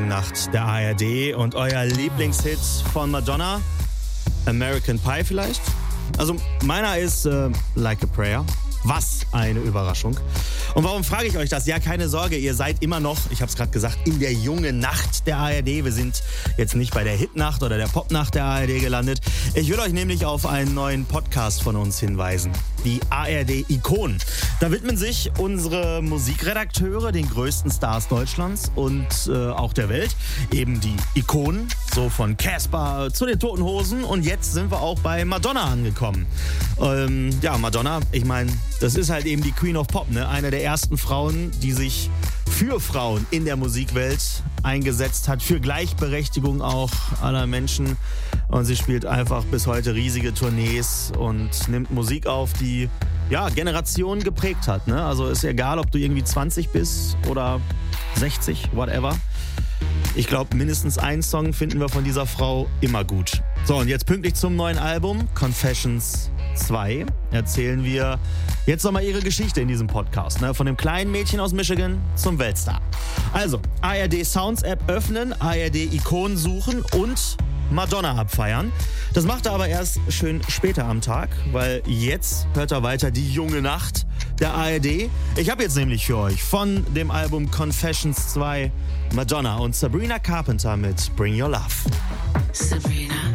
Nacht der ARD und euer Lieblingshit von Madonna, American Pie vielleicht? Also meiner ist Like a Prayer. Was eine Überraschung. Und warum frage ich euch das? Ja, keine Sorge, ihr seid immer noch, ich habe es gerade gesagt, in der jungen Nacht der ARD. Wir sind jetzt nicht bei der Hitnacht oder der Popnacht der ARD gelandet. Ich will euch nämlich auf einen neuen Podcast von uns hinweisen. Die ARD Ikonen. Da widmen sich unsere Musikredakteure den größten Stars Deutschlands und auch der Welt. Eben die Ikonen, so von Casper zu den Toten Hosen. Und jetzt sind wir auch bei Madonna angekommen. Ja, Madonna, ich meine, das ist halt eben die Queen of Pop, ne? Eine der ersten Frauen, die sich für Frauen in der Musikwelt eingesetzt hat, für Gleichberechtigung auch aller Menschen. Und sie spielt einfach bis heute riesige Tournees und nimmt Musik auf, die ja Generationen geprägt hat, ne? Also ist egal, ob du irgendwie 20 bist oder 60, whatever. Ich glaube, mindestens einen Song finden wir von dieser Frau immer gut. So, und jetzt pünktlich zum neuen Album, Confessions 2, erzählen wir jetzt nochmal ihre Geschichte in diesem Podcast. Ne? Von dem kleinen Mädchen aus Michigan zum Weltstar. Also, ARD Sounds App öffnen, ARD Ikonen suchen und Madonna abfeiern. Das macht er aber erst schön später am Tag, weil jetzt hört er weiter die junge Nacht der ARD. Ich habe jetzt nämlich für euch von dem Album Confessions 2 Madonna und Sabrina Carpenter mit Bring Your Love. Sabrina.